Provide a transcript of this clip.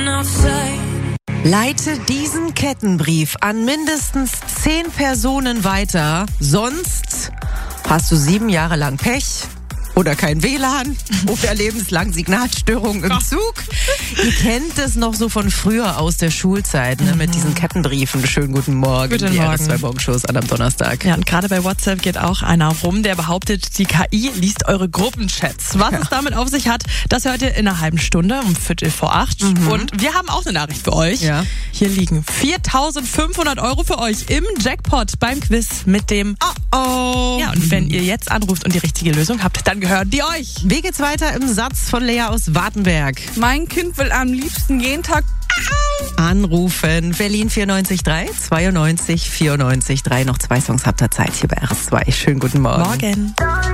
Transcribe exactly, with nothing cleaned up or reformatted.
Leite diesen Kettenbrief an mindestens zehn Personen weiter, sonst hast du sieben Jahre lang Pech oder kein W L A N oder lebenslang Signalstörungen im Zug. Ihr kennt es noch so von früher aus der Schulzeit, ne, mit diesen Kettenbriefen. Schönen guten Morgen. Guten die Morgen. R S zwei Morgenshows an am Donnerstag. Ja, und gerade bei WhatsApp geht auch einer rum, der behauptet, die K I liest eure Gruppenchats. Was Ja. es damit auf sich hat, das hört ihr in einer halben Stunde um Viertel vor acht. Mhm. Und wir haben auch eine Nachricht für euch. Ja. Hier liegen viertausendfünfhundert Euro für euch im Jackpot beim Quiz mit dem Oh oh. Ja, und wenn ihr jetzt anruft und die richtige Lösung habt, dann gehören die euch. Wie geht's weiter im Satz von Lea aus Wartenberg? Mein Kind will am liebsten jeden Tag Anrufen. Berlin vierundneunzig Komma drei, zweiundneunzig, vierundneunzig Komma drei. Noch zwei Songs habt ihr Zeit hier bei R S zwei. Schönen guten Morgen. Morgen.